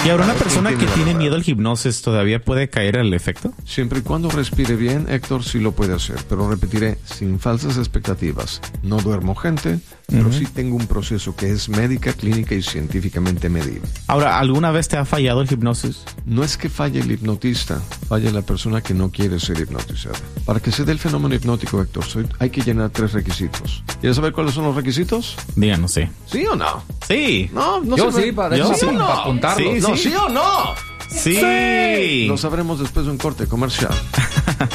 ¿Y ahora una persona que tiene miedo al hipnosis todavía puede caer al efecto? Siempre y cuando respire bien, Héctor, sí lo puede hacer. Pero repetiré, sin falsas expectativas. No duermo gente, pero sí tengo un proceso que es médica, clínica y científicamente medible. Ahora, ¿alguna vez te ha fallado el hipnosis? No es que falle el hipnotista, falla la persona que no quiere ser hipnotizada. Para que se dé el fenómeno hipnótico, Héctor, hay que llenar 3 requisitos. ¿Quieres saber cuáles son los requisitos? Díganos, sí. ¿Sí o no? Sí. No, no Yo sé. sí, para apuntarlo. Sí, No, ¿sí o no? Sí. Lo sabremos después de un corte comercial.